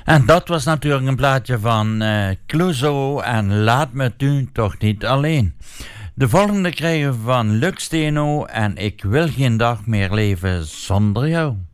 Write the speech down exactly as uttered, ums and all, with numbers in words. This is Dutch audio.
En dat was natuurlijk een plaatje van uh, Clouseau en Laat me nu toch niet alleen. De volgende krijgen we van Lux Steno en Ik wil geen dag meer leven zonder jou.